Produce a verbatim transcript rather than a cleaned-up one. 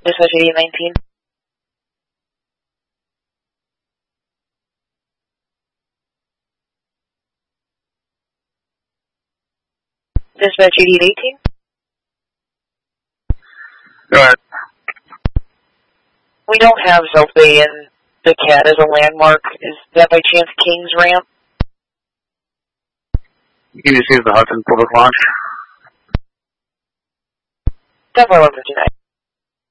Dispatch eighty-eight nineteen. Dispatch eighty-eight eighteen. Go ahead. We don't have South Bay in the C A D as a landmark. Is that by chance King's Ramp? You can just use the Hudson Public Launch. ten four one fifty-nine.